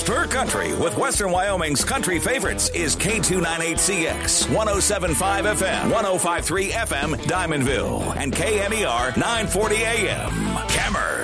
for country with Western Wyoming's country favorites is K298CX, 107.5 FM, 105.3 FM, Diamondville, and KMER 940 AM. Kemmer.